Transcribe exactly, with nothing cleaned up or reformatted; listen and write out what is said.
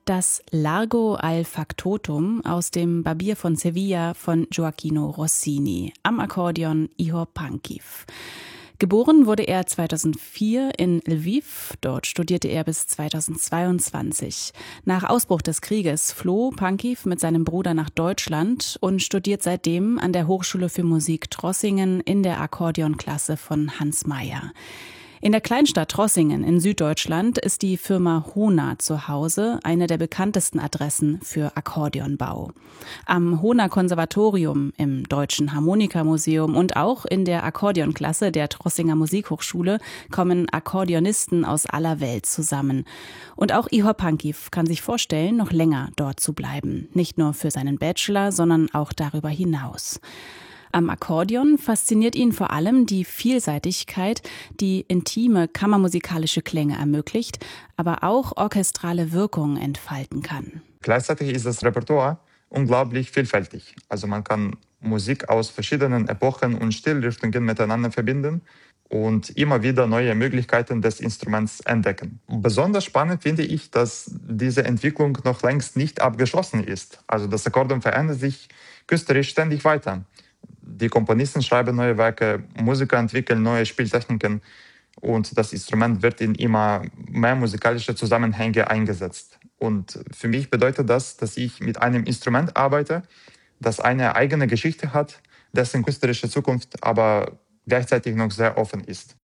Das Largo al Factotum aus dem Barbier von Sevilla von Gioachino Rossini, am Akkordeon Ihor Pankiv. Geboren wurde er zweitausendvier in Lviv, dort studierte er bis zweitausendzweiundzwanzig. Nach Ausbruch des Krieges floh Pankiv mit seinem Bruder nach Deutschland und studiert seitdem an der Hochschule für Musik Trossingen in der Akkordeonklasse von Hans Mayer. In der Kleinstadt Trossingen in Süddeutschland ist die Firma Hohner zu Hause, eine der bekanntesten Adressen für Akkordeonbau. Am Hohner Konservatorium, im Deutschen Harmonikamuseum und auch in der Akkordeonklasse der Trossinger Musikhochschule kommen Akkordeonisten aus aller Welt zusammen. Und auch Ihor Pankiv kann sich vorstellen, noch länger dort zu bleiben. Nicht nur für seinen Bachelor, sondern auch darüber hinaus. Am Akkordeon fasziniert ihn vor allem die Vielseitigkeit, die intime kammermusikalische Klänge ermöglicht, aber auch orchestrale Wirkung entfalten kann. Gleichzeitig ist das Repertoire unglaublich vielfältig. Also man kann Musik aus verschiedenen Epochen und Stilrichtungen miteinander verbinden und immer wieder neue Möglichkeiten des Instruments entdecken. Besonders spannend finde ich, dass diese Entwicklung noch längst nicht abgeschlossen ist. Also das Akkordeon verändert sich künstlerisch ständig weiter. Die Komponisten schreiben neue Werke, Musiker entwickeln neue Spieltechniken und das Instrument wird in immer mehr musikalische Zusammenhänge eingesetzt. Und für mich bedeutet das, dass ich mit einem Instrument arbeite, das eine eigene Geschichte hat, dessen künstlerische Zukunft aber gleichzeitig noch sehr offen ist.